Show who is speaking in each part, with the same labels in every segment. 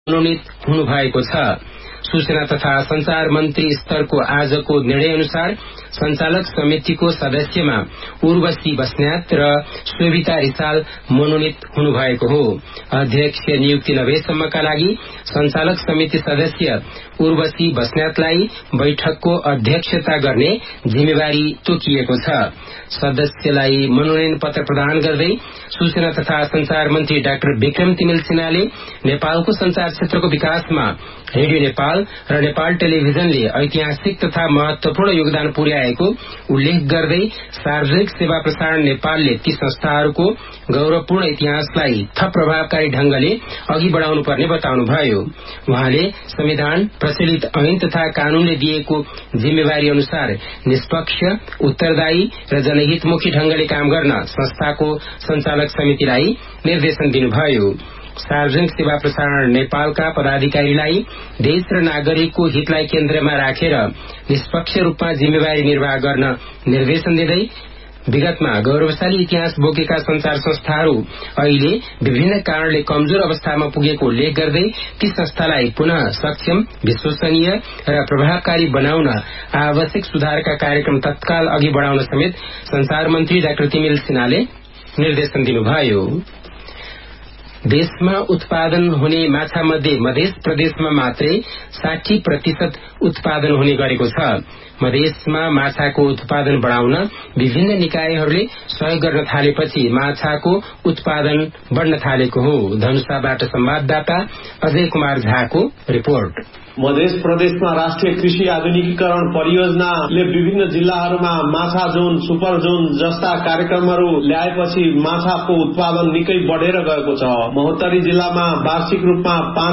Speaker 1: मनोनित हुनुभएको छ। सूचना तथा संचार मन्त्री स्तरको आजको निर्णय अनुसार संचालक समितिको सदस्यमा उर्वशी बस्नेत र शोभिता रिसाल मनोनित हुनुभएको हो। अध्यक्ष नियुक्ति नभएसम्मका लागि संचालक समिति सदस्य उर्वशी बस्नेतलाई बैठकको अध्यक्षता गर्ने जिम्मेवारी तोकिएको छ। सदस्यलाई मनोनयन पत्र प्रदान गर्दै सूचना तथा संचार मन्त्री डाक्टर विक्रम तिमिल सिन्हाले नेपालको संचार क्षेत्रको विकासमा रेडियो नेपाल र नेपाल टेलिभिजनले ऐतिहासिक तथा महत्वपूर्ण योगदान पुर्याएको उल्लेख गर्दै सार्वजनिक सेवा प्रसारण नेपालले ती संस्थाहरूको गौरवपूर्ण इतिहासलाई थप प्रभावकारी ढंगले अघि बढ़ाउनुपर्ने बताउनुभयो। उहाँले संविधान, प्रचलित ऐन तथा कानूनले दिएको जिम्मेवारी अनुसार निष्पक्ष, उत्तरदायी र जनहितमुखी ढंगले काम गर्न संस्थाको संचालक समितिलाई निर्देशन दिनुभयो। सार्वजनिक सेवा प्रसारण नेपालका पदाधिकारीलाई देश र नागरिकको हितलाई केन्द्रमा राखेर निष्पक्ष रूपमा जिम्मेवारी निर्वाह गर्न निर्देशन दिँदै विगतमा गौरवशाली इतिहास बोकेका संचार संस्थाहरू अहिले विभिन्न कारणले कमजोर अवस्थामा पुगेको उल्लेख गर्दै ती संस्थालाई पुनः सक्षम, विश्वसनीय र प्रभावकारी बनाउन आवश्यक सुधारका कार्यक्रम तत्काल अघि बढ़ाउन समेत संचार मन्त्री डाक्टर तिमिल सिन्हाले निर्देशन दिनुभयो। देशमा उत्पादन हुने माछा मध्ये मध्य प्रदेशमा मात्रै 60% उत्पादन हुने गरेको छ। मधेसमा माछाको उत्पादन बढ़ाउन विभिन्न निकायहरूले सहयोग गर्न थालेपछि माछाको उत्पादन बढ़न थालेको हो। धनुषाबाट संवाददाता अजय कुमार झाको रिपोर्ट।
Speaker 2: मध्य प्रदेशमा राष्ट्रिय कृषि आधुनिकीकरण परियोजनाले विभिन्न जिल्लाहरूमा माछा जोन, सुपर जोन जस्ता कार्यक्रमहरू ल्याएपछि माछाको उत्पादन निकै बढ़ेर गएको छ। महोत्तरी जिल्लामा वार्षिक रूपमा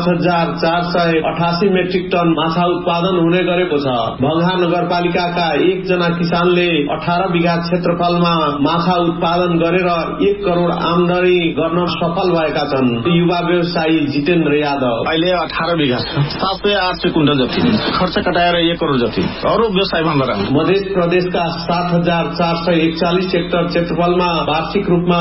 Speaker 2: 5488 मेट्रिक टन माछा उत्पादन हुने गरेको छ। भंगा नगरपालिकाका एकजना किसानले 18 बिघा क्षेत्रफलमा माछा उत्पादन गरेर 1 करोड़ आमदानी गर्न सफल भएका छन्। युवा व्यवसायी जितेन्द्र यादव
Speaker 3: अहिले 18 बिघा 708 कुण्टल जति खर्च कटाएर 1 करोड़ जति अरू व्यवसाय भन्दा
Speaker 2: मध्य प्रदेशका 7441 हेक्टर क्षेत्रफलमा वार्षिक रूपमा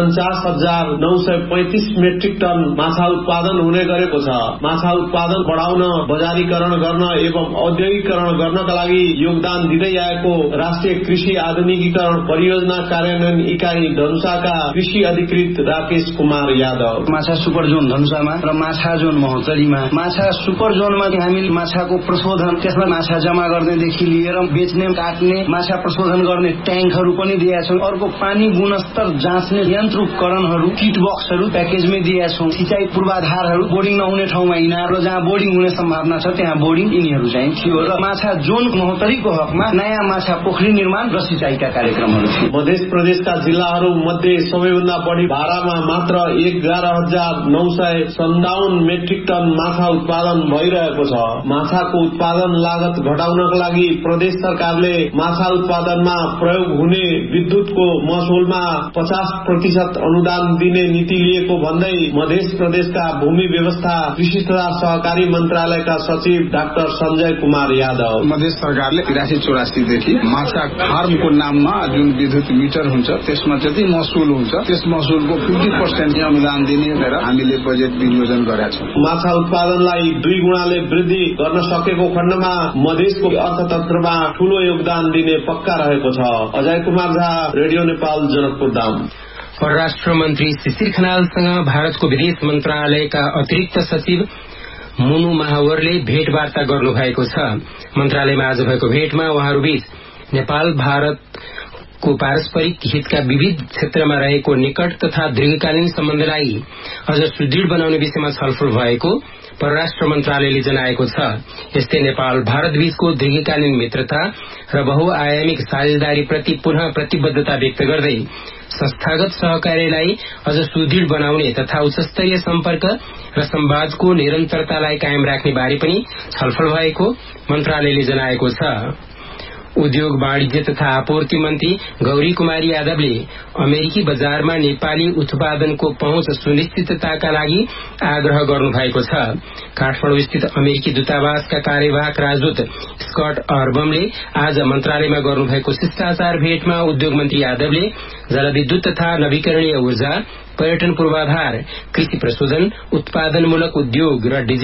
Speaker 2: 49,935 मेट्रिक टन माछा उत्पादन हुने गरेको छ। माछा उत्पादन बढ़ाउन, बजारीकरण गर्न एवं औद्योगिकरण गर्नका लागि योगदान दिँदै आएको राष्ट्रिय कृषि आधुनिकीकरण परियोजना कार्यान्वयन इकाई धनुषाका कृषि अधिकृत राकेश कुमार यादव
Speaker 4: माछा सुपर जोन धनुषामा र माछा जोन महोत्तरीमा, माछा सुपर जोनमा हामीले माछाको प्रशोधन, त्यसमा माछा जमा गर्नेदेखि लिएर बेच्ने, काट्ने, माछा प्रशोधन गर्ने ट्याङ्कहरू पनि दिएका छौं। अर्को पानी गुणस्तर जाँच्ने यन्त्र उपकरणहरू, किट बक्सहरू प्याकेजमै दिएका छौं। सिंचाई पूर्वाधारहरू, बोर्डिङ नहुने ठाउँमा इनार र जहाँ बोर्डिङ हुने सम्भावना छ त्यहाँ बोर्डिङ, यिनीहरू चाहिँ थियो। र माछा जोन महोत्तरीको हकमा नयाँ माछा पोखरी निर्माण र सिंचाईका कार्यक्रमहरू थिए।
Speaker 2: मध्य प्रदेशका जिल्लाहरू मध्ये सबैभन्दा बढी बारामा मात्र 11,957 मेट्रिक टन माछा उत्पादन भइरहेको छ। माछाको उत्पादन लागत घटाउनका लागि प्रदेश सरकारले माछा उत्पादनमा प्रयोग हुने विद्युतको महसुलमा 50% अनुदान दिने नीति लिएको भन्दै मध्य प्रदेशका भूमि व्यवस्था, कृषि तथा सहकारी मन्त्रालयका सचिव डाक्टर संजय कुमार यादव
Speaker 3: मध्य सरकारले 83-84 देखि माछा फार्मको नाममा जुन विद्युत मिटर हुन्छ त्यसमा जति महसुल हुन्छ त्यस महसुलको 50% अनुदान दिने भनेर हामीले बजेट विनियोजन गरेका छौं।
Speaker 2: माछा उत्पादनलाई 2 गुणाले वृद्धि गर्न सकेको खण्डमा मधेसको अर्थतन्त्रमा ठूलो योगदान दिने पक्का रहेको छ। अजय कुमार झा, रेडियो नेपाल, जनकपुर धाम।
Speaker 1: परराष्ट्र मन्त्री शिशिर खनालसँग भारतको विदेश मन्त्रालयका अतिरिक्त सचिव मुनु महावरले भेटवार्ता गर्नुभएको छ। मन्त्रालयमा आज भएको भेटमा उहाँहरूबीच नेपाल भारतको पारस्परिक हितका विविध क्षेत्रमा रहेको निकट तथा दीर्घकालीन सम्बन्धलाई अझ सुदृढ़ बनाउने विषयमा छलफल भएको परराष्ट्र मन्त्रालयले जनाएको छ। यस्तै नेपाल भारत बीचको दीर्घकालीन मित्रता र बहुआयामिक साझेदारीप्रति पुनः प्रतिबद्धता व्यक्त गर्दै संस्थागत सहकार्यलाई अझ सुदृढ़ बनाउने तथा उच्चस्तरीय सम्पर्क र संवादको निरन्तरतालाई कायम राख्ने बारे पनि छलफल भएको मन्त्रालयले जनाएको छ। उद्योग, वाणिज्य तथा आपूर्ति मन्त्री गौरी कुमारी यादवले अमेरिकी बजारमा नेपाली उत्पादनको पहुँच सुनिश्चितताका लागि आग्रह गर्नुभएको छ। काठमाडौँ स्थित अमेरिकी दूतावासका कार्यवाहक राजदूत स्कट अर्बमले आज मन्त्रालयमा गर्नुभएको शिष्टाचार भेटमा उद्योग मन्त्री यादवले जलविद्युत तथा नवीकरणीय ऊर्जा, पर्यटन पूर्वाधार, कृषि प्रशोधन, उत्पादनमूलक उद्योग र